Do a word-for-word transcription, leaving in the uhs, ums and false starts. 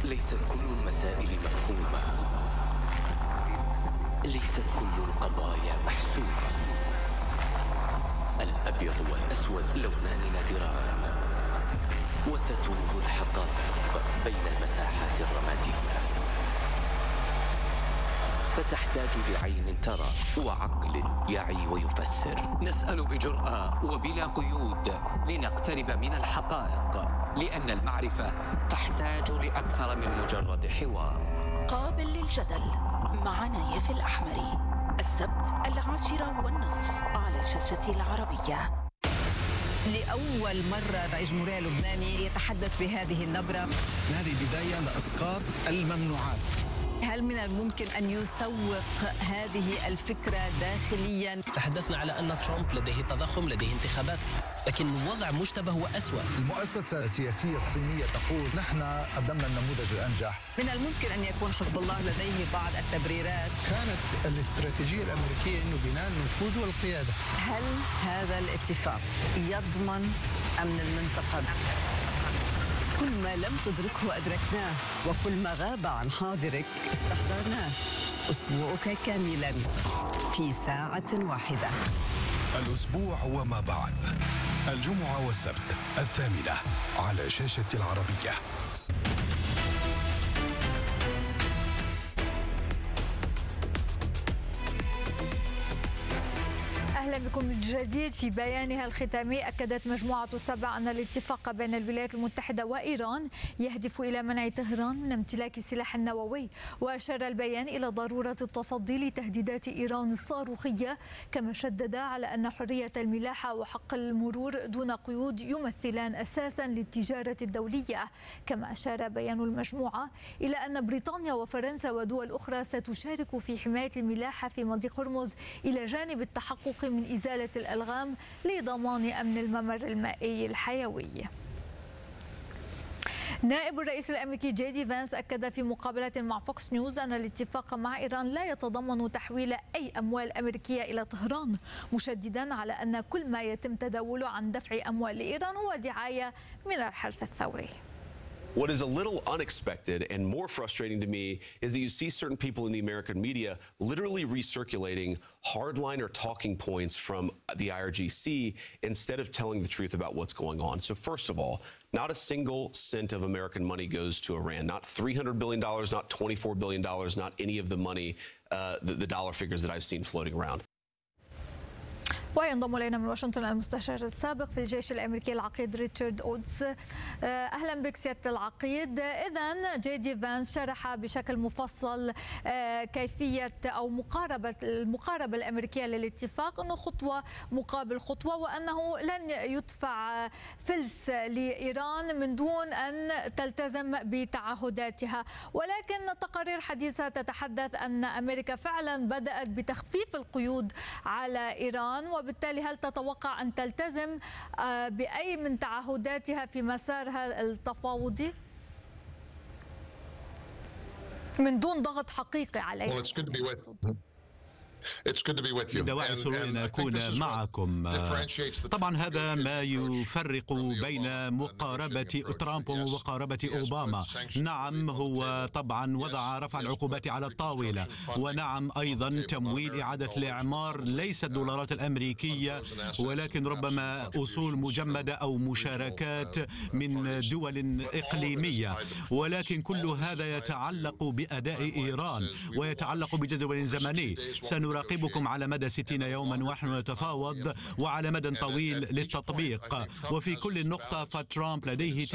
ليست كل المسائل مفهومة، ليست كل القضايا محسومة. الأبيض والأسود لونان نادران، وتتوه الحقائق بين المساحات الرمادية، فتحتاج لعين ترى وعقل يعي ويفسر. نسأل بجرأة وبلا قيود لنقترب من الحقائق، لأن المعرفة تحتاج لأكثر من مجرد حوار. قابل للجدل مع نايف الأحمري، السبت العاشرة والنصف على شاشة العربية. لأول مرة رئيس الجمهورية اللبناني يتحدث بهذه النبرة. هذه بداية لإسقاط الممنوعات. هل من الممكن أن يسوق هذه الفكرة داخليا؟ تحدثنا على أن ترامب لديه تضخم، لديه انتخابات، لكن الوضع مشتبه وأسوأ. المؤسسة السياسية الصينية تقول نحن قدمنا النموذج الأنجح. من الممكن أن يكون حزب الله لديه بعض التبريرات. كانت الاستراتيجية الأمريكية أنه بناء النفوذ والقيادة. هل هذا الاتفاق يضمن أمن المنطقة؟ كل ما لم تدركه أدركناه، وكل ما غاب عن حاضرك استحضرناه. أسبوعك كاملا في ساعة واحدة. الأسبوع وما بعد، الجمعة والسبت الثامنة على شاشة العربية. أهلا بكم من جديد. في بيانها الختامي أكدت مجموعة السبع أن الاتفاق بين الولايات المتحدة وإيران يهدف إلى منع طهران من امتلاك السلاح النووي، وأشار البيان إلى ضرورة التصدي لتهديدات إيران الصاروخية، كما شدد على أن حرية الملاحة وحق المرور دون قيود يمثلان أساسا للتجارة الدولية. كما أشار بيان المجموعة إلى أن بريطانيا وفرنسا ودول أخرى ستشارك في حماية الملاحة في مضيق هرمز إلى جانب التحقق من إزالة الألغام لضمان أمن الممر المائي الحيوي. نائب الرئيس الأمريكي جي دي فانس أكد في مقابلة مع فوكس نيوز أن الاتفاق مع إيران لا يتضمن تحويل أي أموال أمريكية إلى طهران، مشددا على أن كل ما يتم تداوله عن دفع أموال لإيران هو دعاية من الحرس الثوري. What is a little unexpected and more frustrating to me is that you see certain people in the American media literally recirculating hardliner talking points from the I R G C instead of telling the truth about what's going on. So first of all, not a single cent of American money goes to Iran, not three hundred billion dollars, not twenty-four billion dollars, not any of the money, uh, the, the dollar figures that I've seen floating around. وينضم إلينا من واشنطن المستشار السابق في الجيش الأمريكي العقيد ريتشارد أودز. أهلا بك سيادة العقيد. إذن جي دي فانس شرح بشكل مفصل كيفية أو مقاربة المقاربة الأمريكية للاتفاق، أنه خطوة مقابل خطوة، وأنه لن يدفع فلس لإيران من دون أن تلتزم بتعهداتها. ولكن التقارير حديثة تتحدث أن أمريكا فعلا بدأت بتخفيف القيود على إيران، وبالتالي هل تتوقع أن تلتزم بأي من تعهداتها في مسارها التفاوضي من دون ضغط حقيقي عليها؟ دواعي سرور أن أكون معكم. طبعا هذا ما يفرق بين مقاربة ترامب ومقاربة أوباما. نعم، هو طبعا وضع رفع العقوبات على الطاولة، ونعم أيضا تمويل إعادة الإعمار، ليس الدولارات الأمريكية ولكن ربما أصول مجمدة أو مشاركات من دول إقليمية، ولكن كل هذا يتعلق بأداء إيران ويتعلق بجدول زمني. سنراقبكم على مدى ستين يوما ونحن نتفاوض، وعلى مدى طويل للتطبيق، وفي كل نقطة فترامب لديه